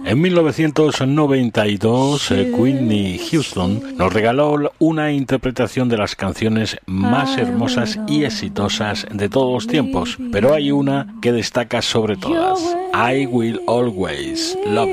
En 1992, Whitney Houston nos regaló una interpretación de las canciones más hermosas y exitosas de todos los tiempos, pero hay una que destaca sobre todas: I Will Always Love